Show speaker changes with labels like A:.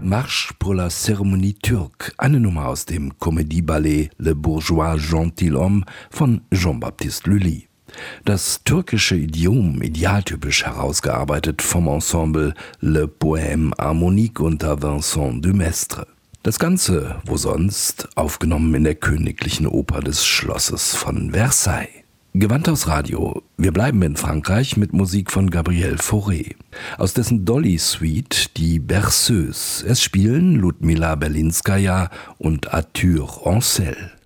A: Marche pour la cérémonie turque, eine Nummer aus dem Comédie-Ballet Le Bourgeois Gentilhomme von Jean-Baptiste Lully. Das türkische Idiom idealtypisch herausgearbeitet vom Ensemble Le Poème Harmonique unter Vincent Dumestre. Das Ganze, wo sonst, aufgenommen in der Königlichen Oper des Schlosses von Versailles. Gewandhaus Radio. Wir bleiben in Frankreich mit Musik von Gabriel Fauré. Aus dessen Dolly-Suite die Berceuse. Es spielen Ludmila Berlinskaja und Arthur Ancel.